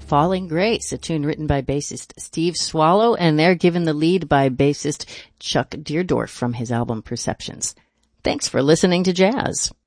Falling Grace, a tune written by bassist Steve Swallow, and they're given the lead by bassist Chuck Deerdorf from his album Perceptions. Thanks for listening to Jazz.